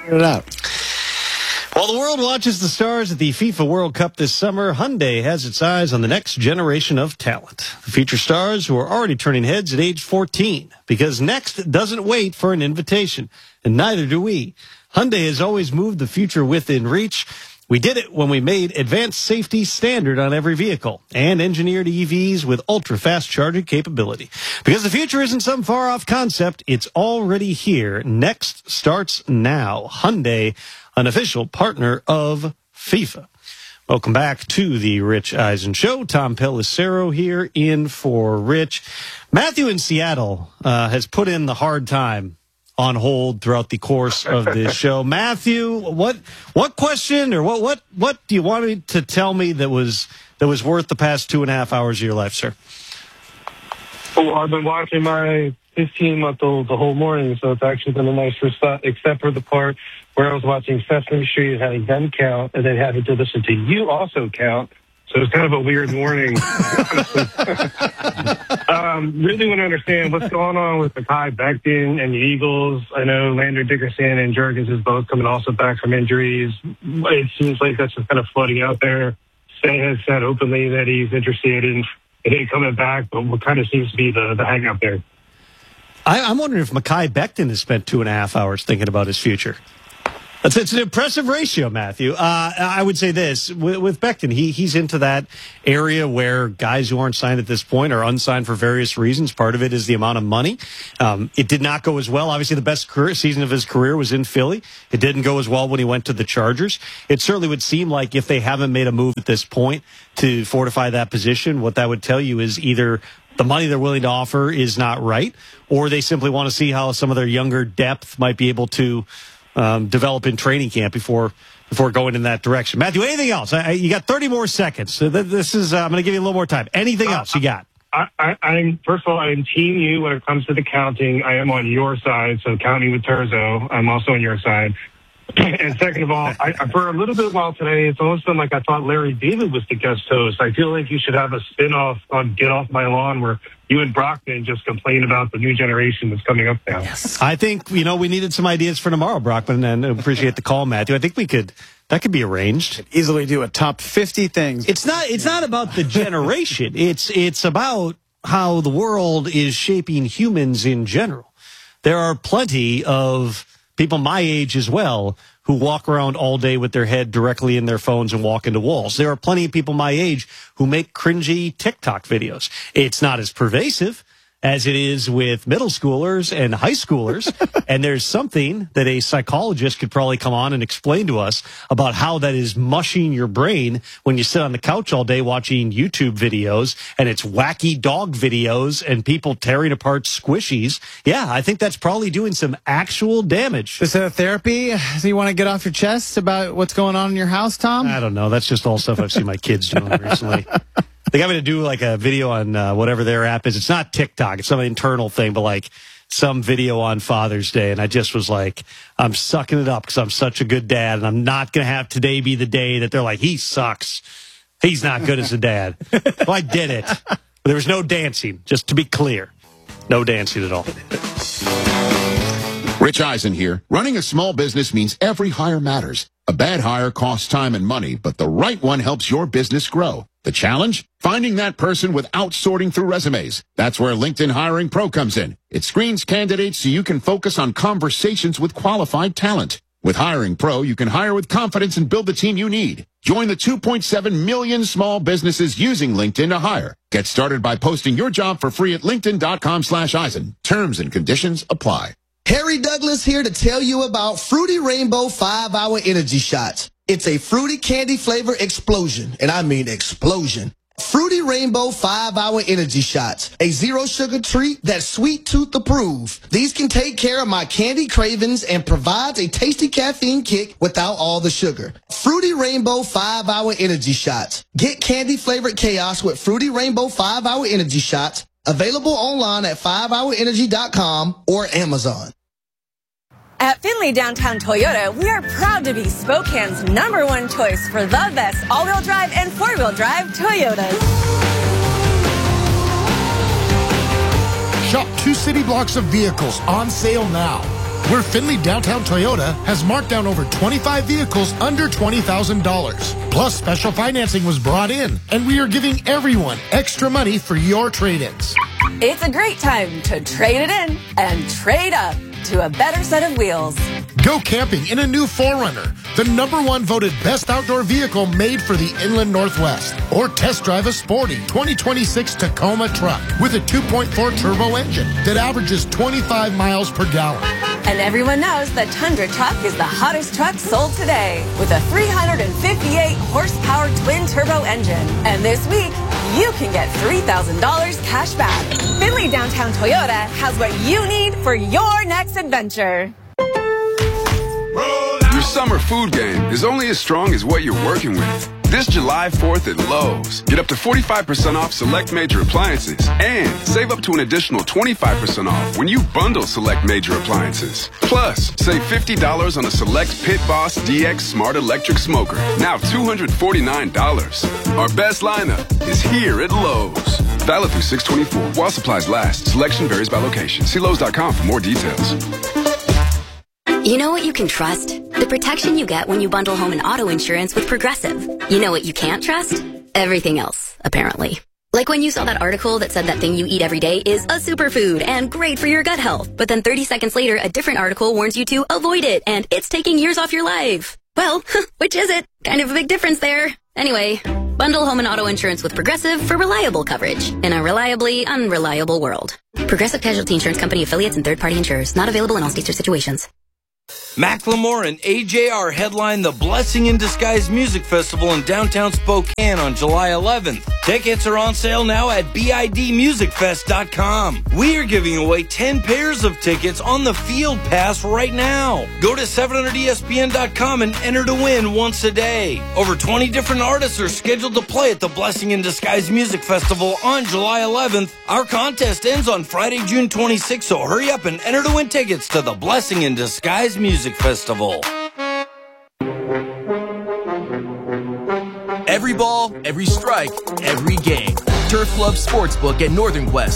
Figure it out. While the world watches the stars at the FIFA World Cup this summer, Hyundai has its eyes on the next generation of talent. The future stars who are already turning heads at age 14, because next doesn't wait for an invitation, and neither do we. Hyundai has always moved the future within reach. We did it when we made advanced safety standard on every vehicle and engineered EVs with ultra-fast charging capability. Because the future isn't some far-off concept, it's already here. Next starts now. Hyundai, an official partner of FIFA. Welcome back to the Rich Eisen Show. Tom Pelissero here in for Rich. Matthew in Seattle has put in the hard time on hold throughout the course of this show. Matthew, what question or what do you want me to tell me that was worth the past 2.5 hours of your life, sir? Well, I've been watching my 15-month-old the whole morning, so it's actually been a nice reset, except for the part where I was watching Sesame Street having them count, and then having to listen to you also count. So it's kind of a weird morning. Really want to understand what's going on with Mekhi Becton and the Eagles. I know Landon Dickerson and Jurgens is both coming also back from injuries. It seems like that's just kind of floating out there. Say has said openly that he's interested in him coming back, but what kind of seems to be the hang up there? I'm wondering if Mekhi Becton has spent 2.5 hours thinking about his future. It's an impressive ratio, Matthew. I would say this. With Becton, he's into that area where guys who aren't signed at this point are unsigned for various reasons. Part of it is the amount of money. It did not go as well. Obviously, the best season of his career was in Philly. It didn't go as well when he went to the Chargers. It certainly would seem like if they haven't made a move at this point to fortify that position, what that would tell you is either the money they're willing to offer is not right, or they simply want to see how some of their younger depth might be able to develop in training camp before going in that direction. Matthew, anything else? You got 30 more seconds. So this is I'm going to give you a little more time. Anything else you got? I'm first of all, I'm team you when it comes to the counting. I am on your side, so counting with Terzo, I'm also on your side. And second of all, for a little bit while today, it's almost been like I thought Larry David was the guest host. I feel like you should have a spin-off on Get Off My Lawn where you and Brockman just complain about the new generation that's coming up now. Yes. I think, we needed some ideas for tomorrow, Brockman, and appreciate the call, Matthew. I think that could be arranged. Could easily do a top 50 things. It's not about the generation. It's about how the world is shaping humans in general. There are plenty of people my age as well who walk around all day with their head directly in their phones and walk into walls. There are plenty of people my age who make cringy TikTok videos. It's not as pervasive as it is with middle schoolers and high schoolers. And there's something that a psychologist could probably come on and explain to us about how that is mushing your brain when you sit on the couch all day watching YouTube videos and it's wacky dog videos and people tearing apart squishies. Yeah, I think that's probably doing some actual damage. Is it a therapy? Do you want to get off your chest about what's going on in your house, Tom? I don't know. That's just all stuff I've seen my kids doing recently. They got me to do like a video on whatever their app is. It's not TikTok. It's some internal thing, but like some video on Father's Day. And I just was like, I'm sucking it up because I'm such a good dad. And I'm not going to have today be the day that they're like, he sucks. He's not good as a dad. Well, I did it. But there was no dancing, just to be clear. No dancing at all. Rich Eisen here. Running a small business means every hire matters. A bad hire costs time and money, but the right one helps your business grow. The challenge? Finding that person without sorting through resumes. That's where LinkedIn Hiring Pro comes in. It screens candidates so you can focus on conversations with qualified talent. With Hiring Pro, you can hire with confidence and build the team you need. Join the 2.7 million small businesses using LinkedIn to hire. Get started by posting your job for free at linkedin.com/Eisen. Terms and conditions apply. Harry Douglas here to tell you about Fruity Rainbow 5-Hour Energy Shots. It's a fruity candy flavor explosion, and I mean explosion. Fruity Rainbow 5-Hour Energy Shots, a zero-sugar treat that's sweet tooth approved. These can take care of my candy cravings and provides a tasty caffeine kick without all the sugar. Fruity Rainbow 5-Hour Energy Shots. Get candy-flavored chaos with Fruity Rainbow 5-Hour Energy Shots. Available online at 5hourenergy.com or Amazon. At Findlay Downtown Toyota, we are proud to be Spokane's #1 choice for the best all-wheel drive and four-wheel drive Toyotas. Shop 2 city blocks of vehicles on sale now. where Findlay Downtown Toyota has marked down over 25 vehicles under $20,000. Plus, special financing was brought in, and we are giving everyone extra money for your trade-ins. It's a great time to trade it in and trade up to a better set of wheels. Go camping in a new 4Runner, the #1 voted best outdoor vehicle made for the Inland Northwest. Or test drive a sporty 2026 Tacoma truck with a 2.4 turbo engine that averages 25 miles per gallon. And everyone knows the Tundra truck is the hottest truck sold today with a 358 horsepower twin turbo engine. And this week, you can get $3,000 cash back. Findlay Downtown Toyota has what you need for your next adventure. Your summer food game is only as strong as what you're working with. This July 4th at Lowe's, get up to 45% off select major appliances and save up to an additional 25% off when you bundle select major appliances. Plus, save $50 on a select Pit Boss DX Smart Electric Smoker, now $249. Our best lineup is here at Lowe's. Valid through 6/24 while supplies last. Selection varies by location. See Lowe's.com for more details. You know what you can trust? The protection you get when you bundle home and auto insurance with Progressive. You know what you can't trust? Everything else, apparently. Like when you saw that article that said that thing you eat every day is a superfood and great for your gut health. But then 30 seconds later, a different article warns you to avoid it and it's taking years off your life. Well, which is it? Kind of a big difference there. Anyway, bundle home and auto insurance with Progressive for reliable coverage in a reliably unreliable world. Progressive Casualty Insurance Company affiliates and third-party insurers. Not available in all states or situations. Macklemore and AJR headline the Blessing in Disguise Music Festival in downtown Spokane on July 11th. Tickets are on sale now at bidmusicfest.com. We are giving away 10 pairs of tickets on the Field Pass right now. Go to 700ESPN.com and enter to win once a day. Over 20 different artists are scheduled to play at the Blessing in Disguise Music Festival on July 11th. Our contest ends on Friday, June 26th, so hurry up and enter to win tickets to the Blessing in Disguise Music Festival. Every ball, every strike, every game. Turf Club Sportsbook at Northern Quest.